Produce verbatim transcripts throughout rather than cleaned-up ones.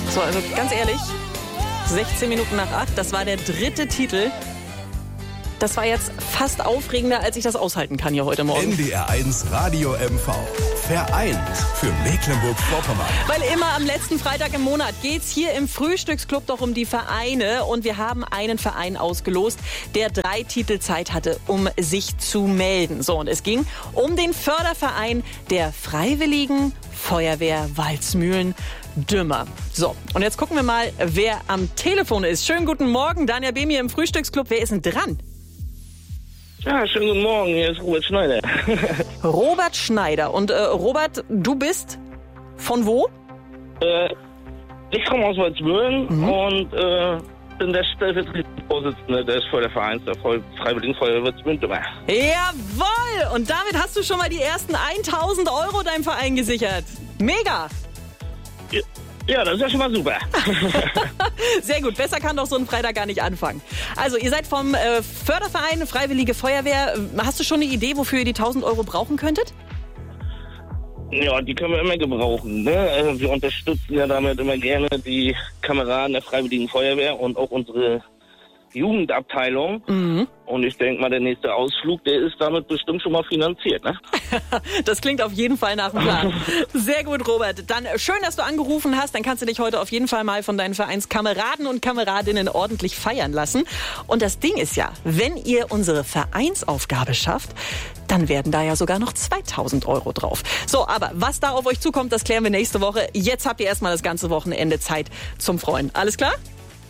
So, also ganz ehrlich, sechzehn Minuten nach acht, das war der dritte Titel. Das war jetzt fast aufregender, als ich das aushalten kann hier heute Morgen. N D R eins Radio M V. Vereint für Mecklenburg-Vorpommern. Weil immer am letzten Freitag im Monat geht's hier im Frühstücksclub doch um die Vereine. Und wir haben einen Verein ausgelost, der drei Titel Zeit hatte, um sich zu melden. So, und es ging um den Förderverein der Freiwilligen Feuerwehr Waldsmühlen Dümmer. So, und jetzt gucken wir mal, wer am Telefon ist. Schönen guten Morgen, Daniel Bemi im Frühstücksclub. Wer ist denn dran? Ja, schönen guten Morgen, hier ist Robert Schneider. Robert Schneider. Und äh, Robert, du bist von wo? äh, ich komme aus Waldsmühlen Mhm. und äh, bin der stellvertretende Vorsitzende des Fördervereins der Voll- Freiwilligen Feuerwehr Waldsmühlen. Jawohl! Und damit hast du schon mal die ersten tausend Euro deinem Verein gesichert. Mega! Ja, das ist ja schon mal super. Sehr gut, besser kann doch so ein Freitag gar nicht anfangen. Also, ihr seid vom äh, Förderverein Freiwillige Feuerwehr. Hast du schon eine Idee, wofür ihr die tausend Euro brauchen könntet? Ja, die können wir immer gebrauchen. Ne? Also wir unterstützen ja damit immer gerne die Kameraden der Freiwilligen Feuerwehr und auch unsere Jugendabteilung. Mhm. Und ich denke mal, der nächste Ausflug, der ist damit bestimmt schon mal finanziert. Ne? Das klingt auf jeden Fall nach dem Plan. Sehr gut, Robert. Dann schön, dass du angerufen hast. Dann kannst du dich heute auf jeden Fall mal von deinen Vereinskameraden und Kameradinnen ordentlich feiern lassen. Und das Ding ist ja, wenn ihr unsere Vereinsaufgabe schafft, dann werden da ja sogar noch zweitausend Euro drauf. So, aber was da auf euch zukommt, das klären wir nächste Woche. Jetzt habt ihr erstmal das ganze Wochenende Zeit zum Freuen. Alles klar?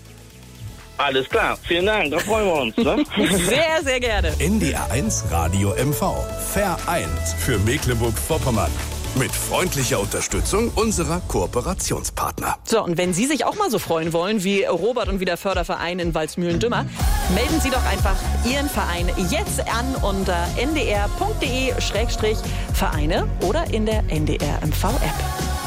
Alles klar, vielen Dank, da freuen wir uns. Ne? Sehr, sehr gerne. N D R eins Radio M V. Vereint für Mecklenburg-Vorpommern. Mit freundlicher Unterstützung unserer Kooperationspartner. So, und wenn Sie sich auch mal so freuen wollen wie Robert und wie der Förderverein in Waldsmühlen-Dümmer, melden Sie doch einfach Ihren Verein jetzt an unter n d r punkt d e Schrägstrich Vereine oder in der N D R M V App.